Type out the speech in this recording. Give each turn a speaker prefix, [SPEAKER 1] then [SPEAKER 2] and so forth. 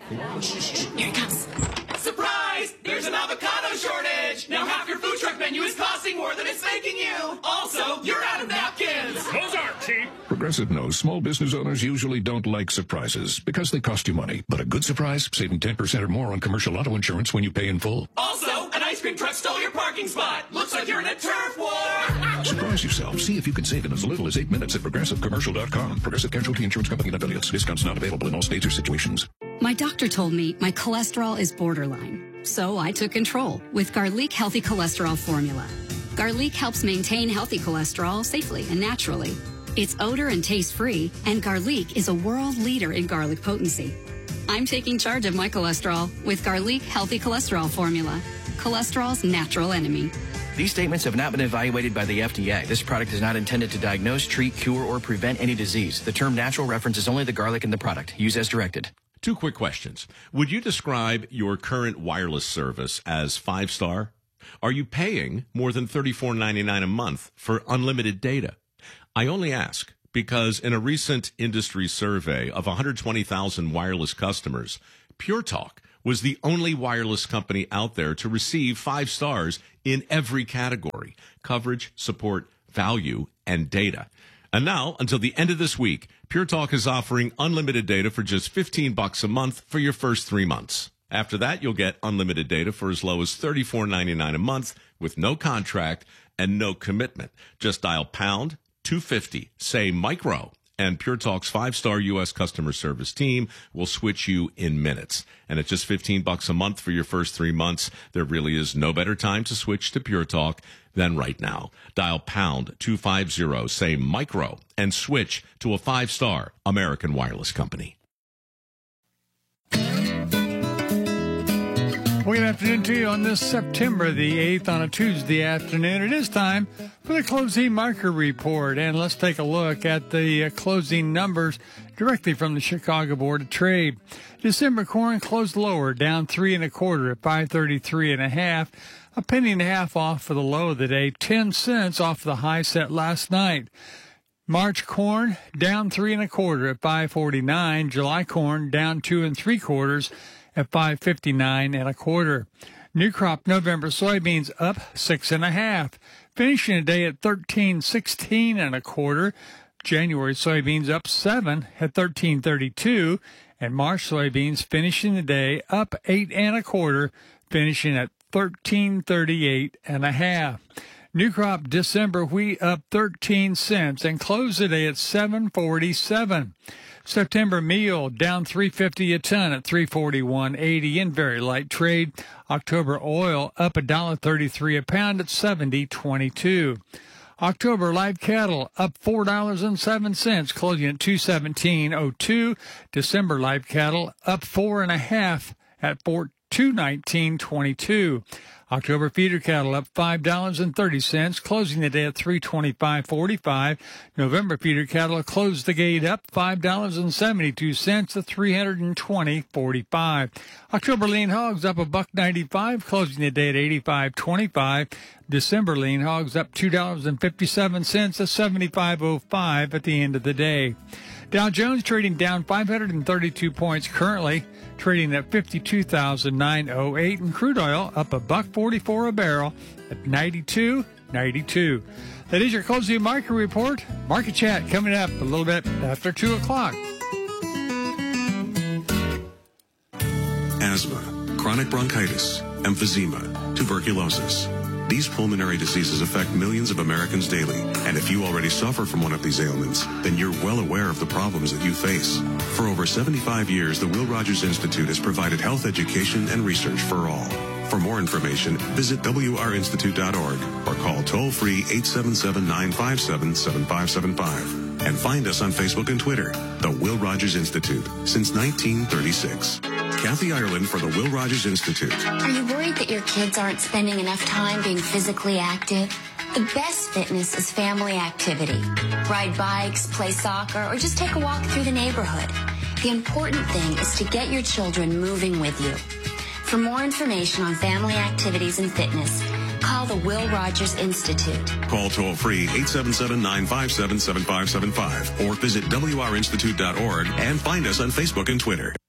[SPEAKER 1] Here it comes. Surprise! There's an avocado shortage! Now half your food truck menu is costing more than it's making you! Also, you're out of napkins!
[SPEAKER 2] Those aren't cheap!
[SPEAKER 3] Progressive knows small business owners usually don't like surprises because they cost you money. But a good surprise, saving 10% or more on commercial auto insurance when you pay in full.
[SPEAKER 1] Also, an ice cream truck stole your parking spot! Looks like you're in a turf war!
[SPEAKER 3] Surprise yourself. See if you can save in as little as 8 minutes at ProgressiveCommercial.com. Progressive Casualty Insurance Company and affiliates. Discounts not available in all states or situations.
[SPEAKER 4] My doctor told me my cholesterol is borderline, so I took control with Garlic Healthy Cholesterol Formula. Garlic helps maintain healthy cholesterol safely and naturally. It's odor and taste-free, and Garlic is a world leader in garlic potency. I'm taking charge of my cholesterol with Garlic Healthy Cholesterol Formula, cholesterol's natural enemy.
[SPEAKER 5] These statements have not been evaluated by the FDA. This product is not intended to diagnose, treat, cure, or prevent any disease. The term natural references only the garlic in the product. Use as directed.
[SPEAKER 6] 2 quick questions. Would you describe your current wireless service as 5-star? Are you paying more than $34.99 a month for unlimited data? I only ask because in a recent industry survey of 120,000 wireless customers, Pure Talk was the only wireless company out there to receive 5 stars in every category: coverage, support, value, and data. And now, until the end of this week, Pure Talk is offering unlimited data for just $15 a month for your first 3 months. After that, you'll get unlimited data for as low as $34.99 a month with no contract and no commitment. Just dial pound 250, say micro, and Pure Talk's 5-star U.S. customer service team will switch you in minutes. And at just $15 a month for your first 3 months, there really is no better time to switch to Pure Talk than right now. Dial pound 250, say micro, and switch to a 5-star American wireless company.
[SPEAKER 7] Well, good afternoon to you on this September the 8th on a Tuesday afternoon. It is time for the closing market report, and let's take a look at the closing numbers directly from the Chicago Board of Trade. December corn closed lower, down 3 1/4 at 5.33 1/2, a penny and a half off for the low of the day, 10 cents off the high set last night. March corn down 3 1/4 at 5.49. July corn down 2 3/4 at 5.59 1/4. New crop November soybeans up 6 1/2, finishing the day at 13.16 1/4. January soybeans up 7 at 13.32, and March soybeans finishing the day up 8 1/4, finishing at 13.38 1/2. New crop December wheat up 13 cents and closed the day at 7.47. September meal down $3.50 a ton at $341.80 in very light trade. October oil up $1.33 a pound at $70.22. October live cattle up $4.07, closing at $217.02. December live cattle up 4 1/2 at $219.22. October feeder cattle up $5.30, closing the day at $325.45. November feeder cattle closed the gate up $5.72 at $320.45. October lean hogs up $1.95, closing the day at $85.25. December lean hogs up $2.57 at $75.05 at the end of the day. Dow Jones trading down 532 points currently, trading at 52,908, and crude oil up $1.44 a barrel at 92.92. That is your closing market report. Market chat coming up a little bit after 2 o'clock.
[SPEAKER 8] Asthma, chronic bronchitis, emphysema, tuberculosis. These pulmonary diseases affect millions of Americans daily, and if you already suffer from one of these ailments, then you're well aware of the problems that you face. For over 75 years, the Will Rogers Institute has provided health education and research for all. For more information, visit wrinstitute.org or call toll-free 877-957-7575. And find us on Facebook and Twitter, the Will Rogers Institute, since 1936. Kathy Ireland for the Will Rogers Institute.
[SPEAKER 9] Are you worried that your kids aren't spending enough time being physically active? The best fitness is family activity. Ride bikes, play soccer, or just take a walk through the neighborhood. The important thing is to get your children moving with you. For more information on family activities and fitness, call the Will Rogers Institute.
[SPEAKER 8] Call toll-free 877-957-7575 or visit wrinstitute.org and find us on Facebook and Twitter.